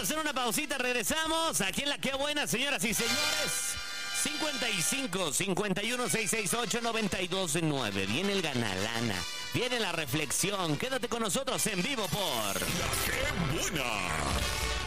hacer una pausita, regresamos. Aquí en La Qué Buena, señoras y señores. 55 51 668 929. Viene el Ganalana. Viene la reflexión. Quédate con nosotros en vivo por La Qué Buena.